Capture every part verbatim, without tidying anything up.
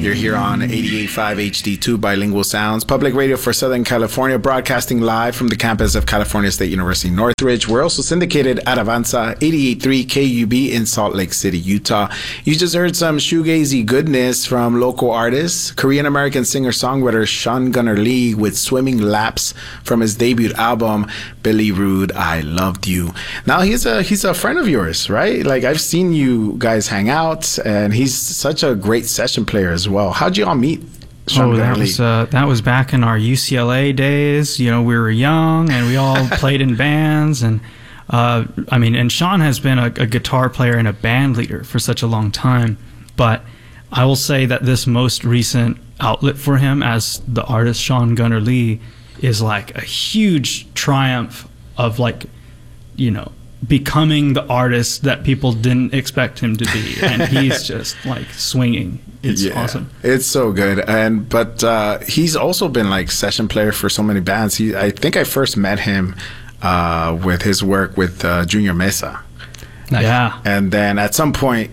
You're here on eighty-eight point five H D two Bilingual Sounds, public radio for Southern California, broadcasting live from the campus of California State University Northridge. We're also syndicated at Avanza eighty-eight point three K U B in Salt Lake City, Utah. You just heard some shoegazy goodness from local artists, Korean-American singer-songwriter Sean Gunnar Lee with Swimming Laps from his debut album, Billy Rude, I Loved You. Now, he's a, he's a friend of yours, right? Like, I've seen you guys hang out, and he's such a great session player as well. How'd you all meet? Sean oh, that was uh, that was back in our U C L A days. You know, we were young and we all played in bands. And uh, I mean, and Sean has been a, a guitar player and a band leader for such a long time. But I will say that this most recent outlet for him as the artist Sean Gunnar Lee is like a huge triumph of, like, you know, becoming the artist that people didn't expect him to be, and he's just like swinging. It's yeah, awesome. It's so good. And but uh he's also been like session player for so many bands. He I think I first met him uh with his work with uh, Junior Mesa. Nice. Yeah. And then at some point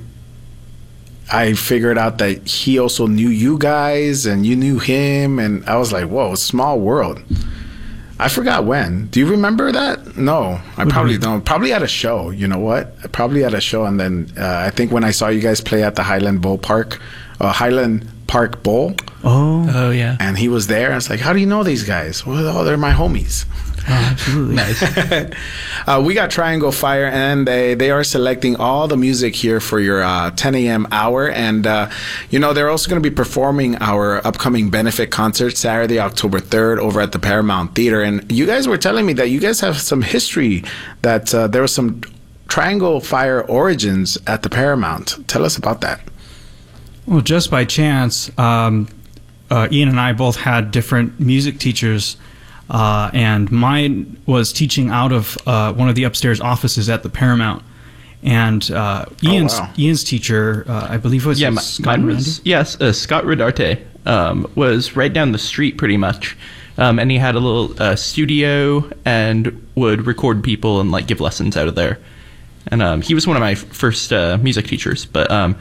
I figured out that he also knew you guys and you knew him, and I was like, whoa, small world. I forgot when. Do you remember that? No, I probably don't. Probably at a show. You know what? Probably at a show. And then uh, I think when I saw you guys play at the Highland Bowl Park, uh, Highland Park Bowl. Oh, oh yeah. And he was there. I was like, how do you know these guys? Well, oh, they're my homies. Oh, absolutely. Nice. uh, we got Triangle Fire, and they, they are selecting all the music here for your uh, ten a.m. hour. And, uh, you know, they're also going to be performing our upcoming benefit concert Saturday, October third, over at the Paramount Theater. And you guys were telling me that you guys have some history, that uh, there was some Triangle Fire origins at the Paramount. Tell us about that. Well, just by chance, um, uh, Ian and I both had different music teachers. Uh, and mine was teaching out of uh, one of the upstairs offices at the Paramount. And uh, Ian's oh, wow. Ian's teacher, uh, I believe, was yeah, Scott mine was, yes, uh, Scott Rodarte um, was right down the street pretty much. Um, and he had a little uh, studio and would record people and like give lessons out of there. And um, he was one of my f- first uh, music teachers. But um,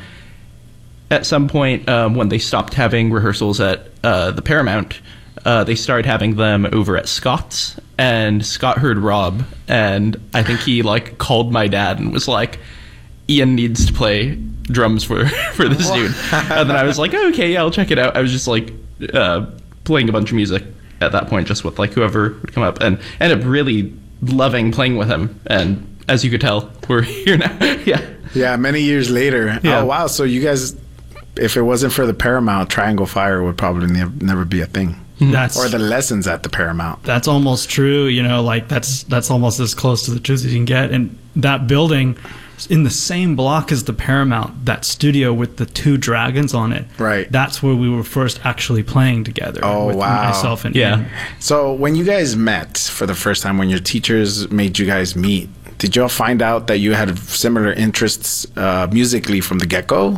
at some point, um, when they stopped having rehearsals at uh, the Paramount, Uh, they started having them over at Scott's, and Scott heard Rob, and I think he like called my dad and was like, Ian needs to play drums for for this dude. And then I was like, oh, okay, yeah, I'll check it out. I was just like uh, playing a bunch of music at that point, just with like whoever would come up, and ended up really loving playing with him. And as you could tell, we're here now. yeah. Yeah, many years later. Yeah. Oh, wow. So you guys, if it wasn't for the Paramount, Triangle Fire would probably ne- never be a thing. That's, or the lessons at the Paramount. That's almost true. You know, like that's that's almost as close to the truth as you can get. And that building, in the same block as the Paramount, that studio with the two dragons on it. Right. That's where we were first actually playing together. Oh, with wow. Myself and yeah. Ian. So when you guys met for the first time, when your teachers made you guys meet, did y'all find out that you had similar interests uh, musically from the get-go?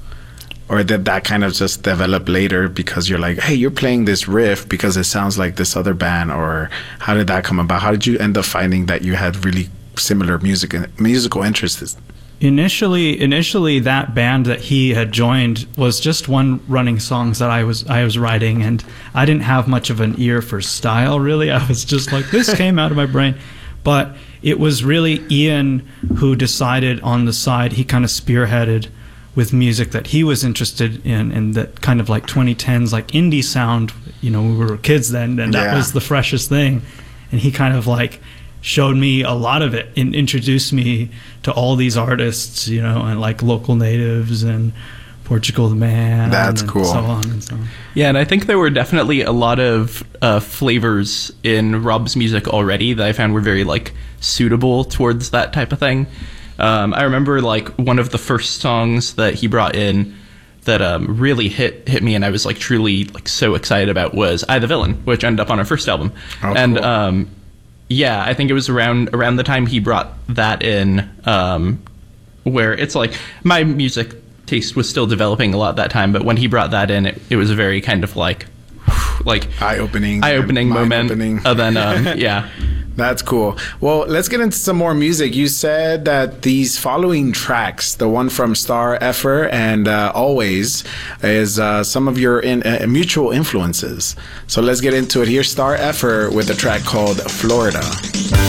Or did that kind of just develop later because you're like, hey, you're playing this riff because it sounds like this other band? Or how did that come about? How did you end up finding that you had really similar music musical interests? Initially, initially, that band that he had joined was just one running songs that I was I was writing, and I didn't have much of an ear for style, really. I was just like, this came out of my brain. But it was really Ian who decided on the side. He kind of spearheaded with music that he was interested in, and that kind of like twenty tens, like indie sound. You know, we were kids then, and that yeah. was the freshest thing. And he kind of like showed me a lot of it and introduced me to all these artists, you know, and like Local Natives and Portugal the Man. That's and cool. So on and so on. Yeah, and I think there were definitely a lot of uh, flavors in Rob's music already that I found were very like suitable towards that type of thing. Um, I remember like one of the first songs that he brought in that um, really hit hit me, and I was like truly like so excited about, was I the Villain, which ended up on our first album. Oh, and cool. um, yeah, I think it was around around the time he brought that in, um, where it's like my music taste was still developing a lot at that time, but when he brought that in, it, it was a very kind of like like eye-opening eye-opening moment. Opening. And then um, yeah. That's cool. Well, let's get into some more music. You said that these following tracks, the one from Star Effer and uh, Always, is uh, some of your in, uh, mutual influences. So let's get into it. Here's Star Effer with a track called Florida.